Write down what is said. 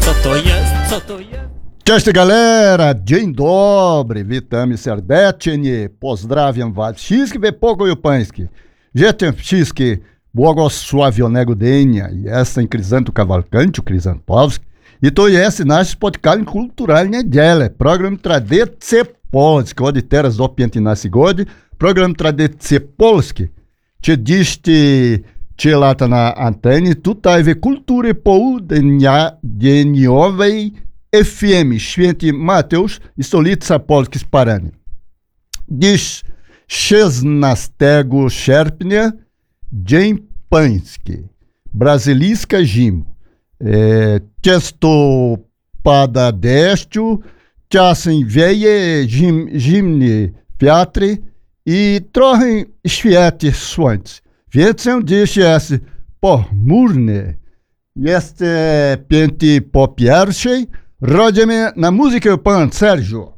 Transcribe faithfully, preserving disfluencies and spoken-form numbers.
co to jest, co to jest? Cześć galera, dzień dobry, witamy serdecznie, pozdrawiam was wszystkich w pokoju pańskim. Życzę wszystkim błogosławionego dnia. Jestem Kryzanto Cavalcante, Kryzantowski, i to jest nasz spotkanie kulturalne niedzielę, program Tradycje Polskie, od teraz do piętnastu godzin, program Tradycje Polskie. trzydzieści trzy lata na antenie, tutaj w Kulturze Południowej F M Święty Mateusz i stolica Polski z Parany. Dziś szesnastego sierpnia, Dzień Pański, brazylijska zima. E, często pada deszczu, czasem wieje zim, zimny wiatr i trochę świeci słońce. Więc dziś jest pochmurny. Jest e, pięć po pierwszej. Rodzimy na muzykę pan Sérgio.